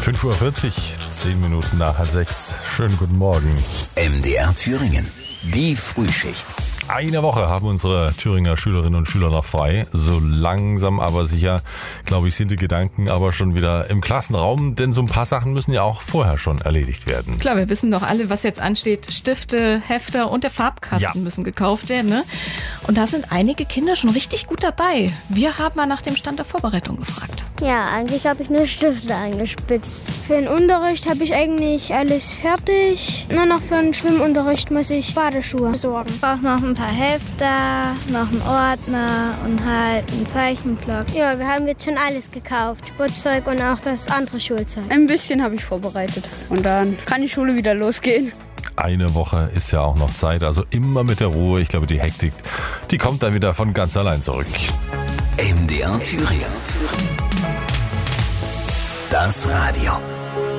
5:40 Uhr, 10 Minuten nach 6. Schönen guten Morgen. MDR Thüringen, die Frühschicht. Eine Woche haben unsere Thüringer Schülerinnen und Schüler noch frei. So langsam aber sicher, glaube ich, sind die Gedanken aber schon wieder im Klassenraum. Denn so ein paar Sachen müssen ja auch vorher schon erledigt werden. Klar, wir wissen doch alle, was jetzt ansteht. Stifte, Hefter und der Farbkasten müssen gekauft werden. Ne? Und da sind einige Kinder schon richtig gut dabei. Wir haben mal nach dem Stand der Vorbereitung gefragt. Ja, eigentlich habe ich nur Stifte angespitzt. Für den Unterricht habe ich eigentlich alles fertig. Nur noch für den Schwimmunterricht muss ich Badeschuhe besorgen. Ich brauche noch ein paar Hefter, noch einen Ordner und halt einen Zeichenblock. Ja, wir haben jetzt schon alles gekauft. Sportzeug und auch das andere Schulzeug. Ein bisschen habe ich vorbereitet. Und dann kann die Schule wieder losgehen. Eine Woche ist ja auch noch Zeit, also immer mit der Ruhe. Ich glaube, die Hektik, die kommt dann wieder von ganz allein zurück. MDR Thüringen. Das Radio.